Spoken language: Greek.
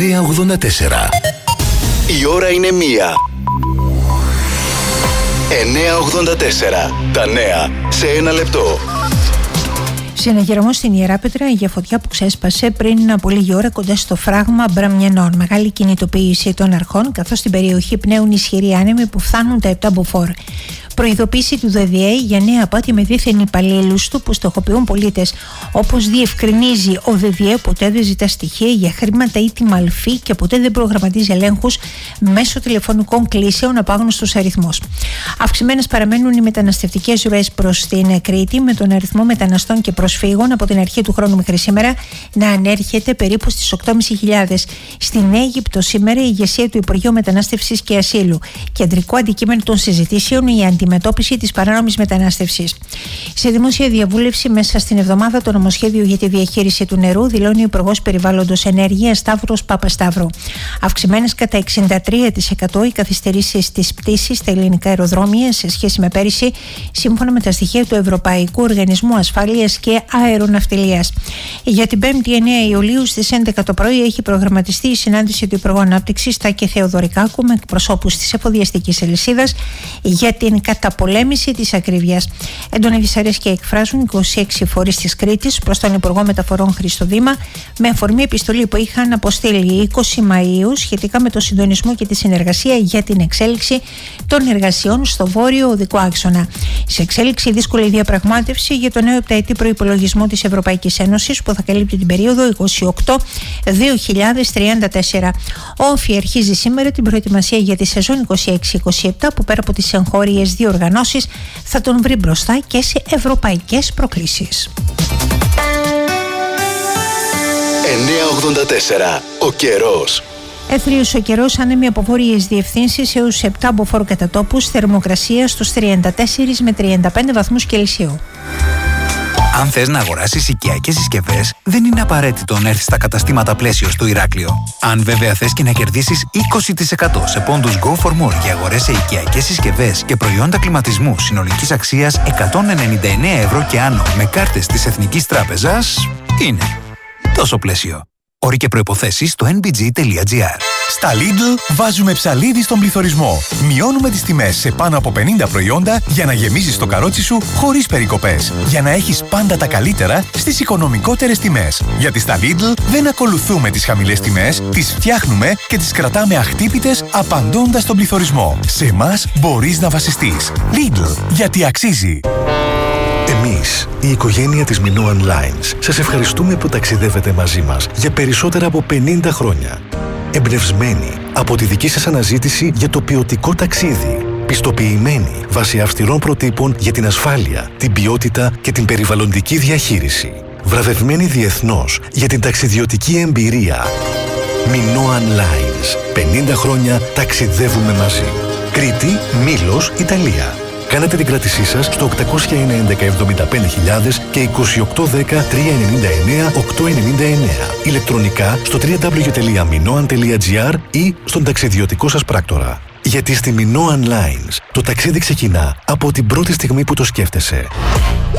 984. Η ώρα είναι 1. 984. Τα νέα σε 1 λεπτό. Συναγερμό στην Ιεράπετρα για φωτιά που ξέσπασε πριν από λίγη ώρα κοντά στο φράγμα Μπραμιανών. Μεγάλη κινητοποίηση των αρχών, καθώς στην περιοχή πνέουν ισχυροί άνεμοι που φτάνουν τα 7 μποφόρ. Προειδοποίηση του ΔΔΕ για νέα απάτη με δίθεν υπαλλήλους του που στοχοποιούν πολίτες. Όπως διευκρινίζει ο ΔΔΕ, ποτέ δεν ζητά στοιχεία για χρήματα ή τιμαλφή και ποτέ δεν προγραμματίζει ελέγχους μέσω τηλεφωνικών κλήσεων από άγνωστους αριθμούς. Αυξημένες παραμένουν οι μεταναστευτικές ροές προς την Κρήτη, με τον αριθμό μεταναστών και προσφύγων από την αρχή του χρόνου μέχρι σήμερα να ανέρχεται περίπου στις 8.500. Στην Αίγυπτο σήμερα η ηγεσία του Υπουργείου Μετανάστευσης και Ασύλου. Κεντρικό αντικείμενο των συζητήσεων η αντιμετώπιση της παράνομης μετανάστευσης. Σε δημόσια διαβούλευση μέσα στην εβδομάδα το νομοσχέδιο για τη διαχείριση του νερού, δηλώνει ο Υπουργός Περιβάλλοντος Ενέργειας Σταύρος Παπασταύρου. Αυξημένες κατά 63% οι καθυστερήσεις στις πτήσεις στα ελληνικά αεροδρόμια σε σχέση με πέρυσι, σύμφωνα με τα στοιχεία του Ευρωπαϊκού Οργανισμού Ασφάλειας και Αεροναυτιλίας. Για την 5η 9 Ιουλίου στις 11 το πρωί έχει προγραμματιστεί η συνάντηση του Υπουργού Ανάπτυξης Τάκη Θεοδωρικάκου με εκπροσώπους της εφοδιαστικής αλυσίδας για την καταπολέμηση της ακρίβειας. Έντονη δυσαρέσκεια εκφράζουν 26 φορείς της Κρήτης προς τον Υπουργό Μεταφορών Χρήστο Δήμα, με αφορμή επιστολή που είχαν αποστείλει 20 Μαΐου σχετικά με το συντονισμό και τη συνεργασία για την εξέλιξη των εργασιών στο βόρειο οδικό άξονα. Σε εξέλιξη δύσκολη διαπραγμάτευση για το νέο επταετή προϋπολογισμό της Ευρωπαϊκής Ένωσης που θα καλύπτει την περίοδο 28-2034. Ο ΟΦΗ αρχίζει σήμερα την προετοιμασία για τη σεζόν 26-27 που πέρα από τις εγχώριες διοργανώσεις θα τον βρει μπροστά και σε ευρωπαϊκές προκλήσεις. 984. Ο καιρός. Έθριος ο καιρός, άνεμοι από βόρειες διευθύνσεις έως 7 μποφόρ κατά τόπους, θερμοκρασία στους 34 με 35 βαθμούς Κελσίου. Αν θες να αγοράσεις οικιακές συσκευές, δεν είναι απαραίτητο να έρθεις στα καταστήματα Πλαίσιο στο Ηράκλειο. Αν βέβαια θες και να κερδίσεις 20% σε πόντους Go for More για αγορές σε οικιακές συσκευές και προϊόντα κλιματισμού συνολικής αξίας 199 ευρώ και άνω με κάρτες της Εθνικής Τράπεζας, είναι τόσο Πλαίσιο. Όροι και προϋποθέσεις στο nbg.gr. Στα Lidl βάζουμε ψαλίδι στον πληθωρισμό. Μειώνουμε τις τιμές σε πάνω από 50 προϊόντα για να γεμίζεις το καρότσι σου χωρίς περικοπές. Για να έχεις πάντα τα καλύτερα στις οικονομικότερες τιμές. Γιατί στα Lidl δεν ακολουθούμε τις χαμηλές τιμές, τις φτιάχνουμε και τις κρατάμε αχτύπητες απαντώντας στον πληθωρισμό. Σε εμάς μπορείς να βασιστείς. Lidl, γιατί αξίζει. Εμείς, η οικογένεια της Minoan Lines, σας ευχαριστούμε που ταξιδεύετε μαζί μας για περισσότερα από 50 χρόνια. Εμπνευσμένοι από τη δική σας αναζήτηση για το ποιοτικό ταξίδι. Πιστοποιημένοι βάσει αυστηρών προτύπων για την ασφάλεια, την ποιότητα και την περιβαλλοντική διαχείριση. Βραβευμένοι διεθνώς για την ταξιδιωτική εμπειρία. Minoan Lines. 50 χρόνια ταξιδεύουμε μαζί. Κρήτη, Μήλος, Ιταλία. Κάνετε την κράτησή σας στο 811-75.000 και 2810-399-899. Ηλεκτρονικά στο www.minoan.gr ή στον ταξιδιωτικό σας πράκτορα. Γιατί στη Minoan Lines το ταξίδι ξεκινά από την πρώτη στιγμή που το σκέφτεσαι.